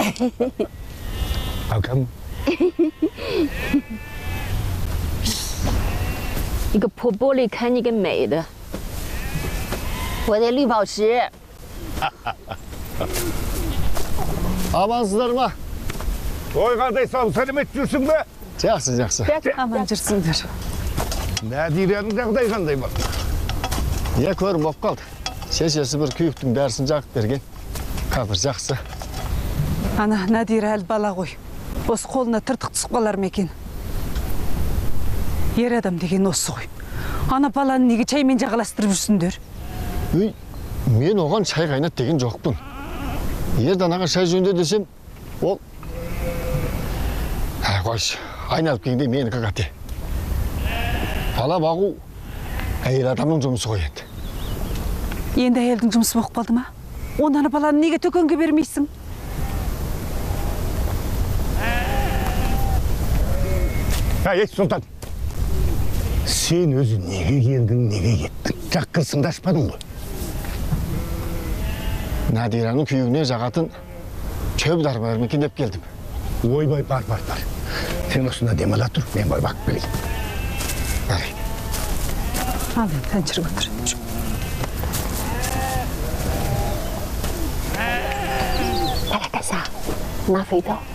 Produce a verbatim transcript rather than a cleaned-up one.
老公， 一个破玻璃看你个美的，我的绿宝石。 Amansızlar mı? Oy kardeşim selamet diyorsun be. Жақсы, жақсы. Аман жүрсіңдер. Nadire'nin жағдайы қандай бар? Я көріп болып қалды. Шешесі бір күйіктің дәрісін жағып берген. Қазір жақсы. Ана Надира әлі бала ғой. Осы қолына тыртық түсіп қалар ма екен? Ер адам деген осы ғой. Ана баланы неге чаймен жағаластырып жүрсіңдер? Үй, мен оған шай қайнат деген жоқпын. Ер данаға шай жөнде десем, ол... Әй, қойшы, айналып келгенде менікі қате. Бала бағу әйел адамның жұмысы ғой енді. Енді әйелдің жұмысы болып қалды ма? Онаны баланы неге төкенге бермейсің? Әй, Сұлтан, сен өзі неге келдің, неге кеттің? Жаққырсыңды ашпадың ғой. Надираның күйігіне жағатын чөп дарбар мекен деп келдім. Ойбай, бар, бар, бар. Сен осында демала тұр, мен бай бақып келейін. Бар. Ал, сен жүріп отыр. 来来，干啥？拿肥皂。